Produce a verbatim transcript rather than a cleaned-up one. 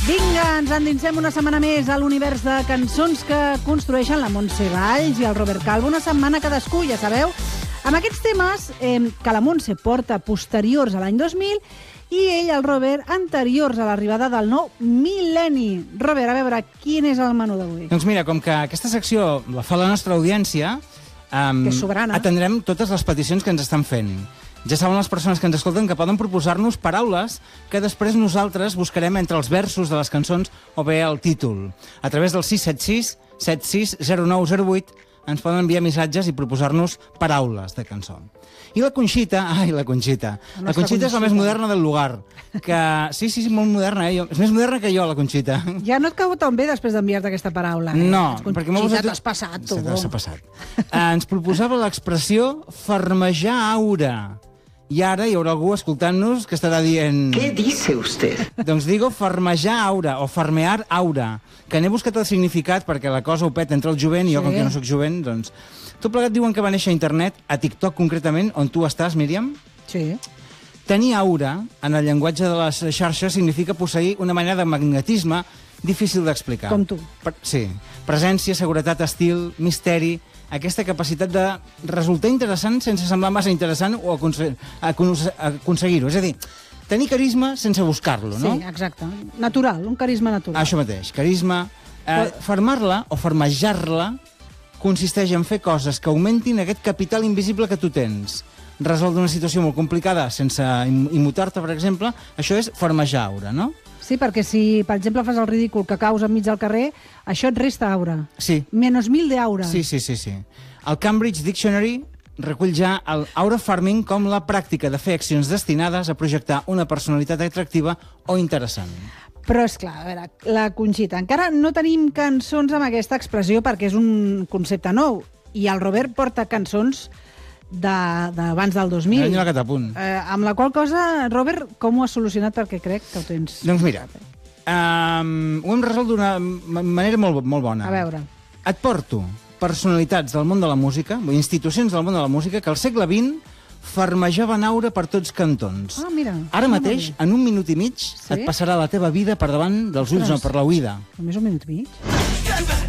Vinga, ens endinsem una setmana més a l'univers de cançons que construeixen la Montse Valls i el Robert Calvo, una setmana cadascú, ja sabeu, amb aquests temes eh, que la Montse porta posteriors a l'any dos mil i ell, el Robert, anteriors a l'arribada del nou mil·lenni. Robert, a veure, quin és el menú d'avui? Doncs mira, com que aquesta secció la fa la nostra audiència, um, que és soberana, atendrem totes les peticions que ens estan fent. Ja saben les persones que ens escolten que poden proposar-nos paraules que després nosaltres buscarem entre els versos de les cançons o bé el títol. A través del sis set sis, set sis zero nou zero vuit ens poden enviar missatges i proposar-nos paraules de cançó. I la Conxita, ai, la Conxita. La Conxita és la més moderna del lugar. Que... Sí, sí, sí, molt moderna, eh? És més moderna que jo, la Conxita. Ja no et cau tan bé després d'enviar-te aquesta paraula. Eh? No, perquè m'ho Conxita, t'has passat, tu. Sí, t'has passat. Eh, ens proposava l'expressió farmejar aura. I ara hi haurà algú escoltant-nos que estarà dient... Què dice usted? Doncs digo farmejar aura o farmear aura, que n'he buscat el significat perquè la cosa ho peta entre el jovent i jo, sí. Com que no sóc jovent, doncs... Tot plegat diuen que va néixer a internet, a TikTok concretament, on tu estàs, Míriam? Sí. Tenir aura, en el llenguatge de les xarxes, significa posseir una manera de magnetisme difícil d'explicar. Com tu. Per, sí. Presència, seguretat, estil, misteri... Aquesta capacitat de resultar interessant sense semblar massa interessant o aconseguir-ho. És a dir, tenir carisma sense buscar-lo, no? Sí, exacte. Natural, un carisma natural. Això mateix, carisma. Eh, Fermar-la o fermejar-la consisteix en fer coses que augmentin aquest capital invisible que tu tens. Resoldre una situació molt complicada sense immutar-te, per exemple, això és fermejar aura, no? Sí, perquè si, per exemple, fas el ridícul que caus enmig del carrer, això et resta aura. Sí. Menos mil d'aura. Sí, sí, sí, sí. El Cambridge Dictionary recull ja el aura farming com la pràctica de fer accions destinades a projectar una personalitat atractiva o interessant. Però, és clar, a veure, la Conxita, encara no tenim cançons amb aquesta expressió perquè és un concepte nou. I el Robert porta cançons d'abans de, del dos mil. La catapunt. Eh, amb la qual cosa, Robert, com ho has solucionat? Perquè crec que ho tens... Doncs mira, um, ho hem resolt d'una manera molt, molt bona. A veure. Et porto personalitats del món de la música, institucions del món de la música, que al segle vint farmejaven aura per tots cantons. Ah, mira. Ara mateix, en un minut i mig, sí? Et passarà la teva vida per davant dels ulls, no per l'oïda. Només un minut i mig?